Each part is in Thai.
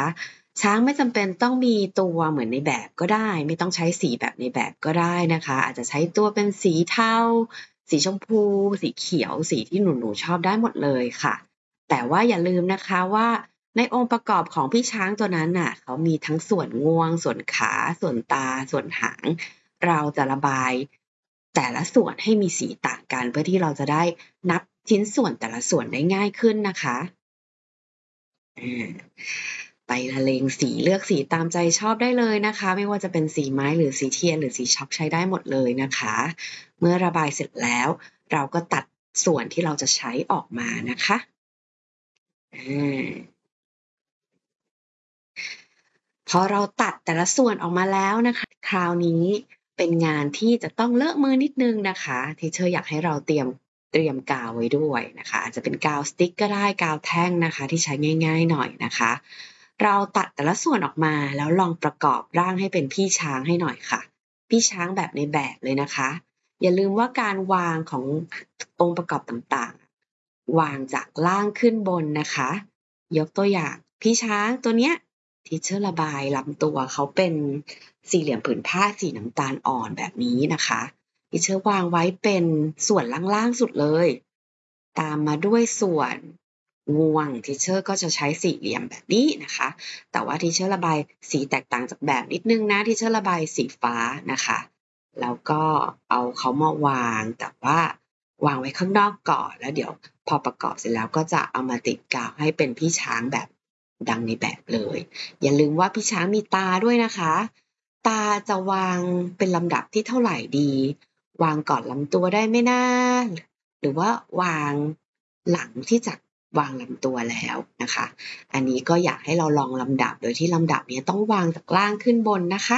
ช้างไม่จำเป็นต้องมีตัวเหมือนในแบบก็ได้ไม่ต้องใช้สีแบบในแบบก็ได้นะคะอาจจะใช้ตัวเป็นสีเทาสีชมพูสีเขียวสีที่หนูๆชอบได้หมดเลยค่ะแต่ว่าอย่าลืมนะคะว่าในองค์ประกอบของพี่ช้างตัวนั้นน่ะเขามีทั้งส่วนงวงส่วนขาส่วนตาส่วนหางเราจะระบายแต่ละส่วนให้มีสีต่างกันเพื่อที่เราจะได้นับชิ้นส่วนแต่ละส่วนได้ง่ายขึ้นนะคะไปละเลงสีเลือกสีตามใจชอบได้เลยนะคะไม่ว่าจะเป็นสีไม้หรือสีเทียนหรือสีช็อกใช้ได้หมดเลยนะคะเมื่อระบายเสร็จแล้วเราก็ตัดส่วนที่เราจะใช้ออกมานะคะพอเราตัดแต่ละส่วนออกมาแล้วนะคะคราวนี้เป็นงานที่จะต้องเลอะมือนิดนึงนะคะทีเชอร์อยากให้เราเตรียมกาวไว้ด้วยนะคะอาจจะเป็นกาวสติ๊กก็ได้กาวแท่งนะคะที่ใช้ง่ายๆหน่อยนะคะเราตัดแต่ละส่วนออกมาแล้วลองประกอบร่างให้เป็นพี่ช้างให้หน่อยค่ะพี่ช้างแบบในแบบเลยนะคะอย่าลืมว่าการวางขององค์ประกอบต่างๆวางจากล่างขึ้นบนนะคะยกตัวอย่างพี่ช้างตัวเนี้ย ทีเชอร์ระบายลำตัวเขาเป็นสี่เหลี่ยมผืนผ้าสีน้ำตาลอ่อนแบบนี้นะคะทีเชอร์วางไว้เป็นส่วนล่างๆสุดเลยตามมาด้วยส่วนงวงทีเชอร์ก็จะใช้สี่เหลี่ยมแบบนี้นะคะแต่ว่าทีเชอร์ระบายสีแตกต่างจากแบบนิดนึงนะทีเชอร์ระบายสีฟ้านะคะแล้วก็เอาเขามาวางแต่ว่าวางไว้ข้างนอกก่อนแล้วเดี๋ยวพอประกอบเสร็จแล้วก็จะเอามาติดกาวให้เป็นพี่ช้างแบบดังในแบบเลยอย่าลืมว่าพี่ช้างมีตาด้วยนะคะตาจะวางเป็นลำดับที่เท่าไหร่ดีวางก่อนลำตัวได้ไหมนะหรือว่าวางหลังที่จะวางลำตัวแล้วนะคะอันนี้ก็อยากให้เราลองลำดับโดยที่ลำดับนี้ต้องวางจากล่างขึ้นบนนะคะ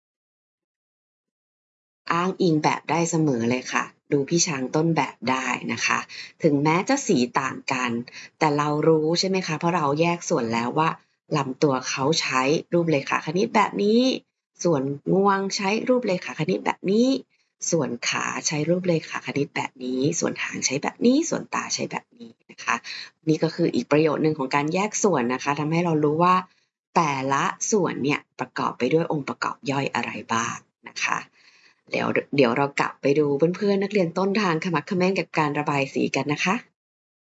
อ้างอิงแบบได้เสมอเลยค่ะดูพี่ช้างต้นแบบได้นะคะถึงแม้จะสีต่างกันแต่เรารู้ใช่ไหมคะเพราะเราแยกส่วนแล้วว่าลำตัวเขาใช้รูปเรขาคณิตแบบนี้ส่วนงวงใช้รูปเรขาคณิตแบบนี้ส่วนขาใช้รูปเรขาคณิตแบบนี้ส่วนหางใช้แบบนี้ส่วนตาใช้แบบนี้นะคะนี่ก็คืออีกประโยชน์หนึ่งของการแยกส่วนนะคะทำให้เรารู้ว่าแต่ละส่วนเนี่ยประกอบไปด้วยองค์ประกอบย่อยอะไรบ้างนะคะเดี๋ยวเรากลับไปดูเพื่อนๆนักเรียนต้นทางขมักเขม้นกับการระบายสีกันนะคะ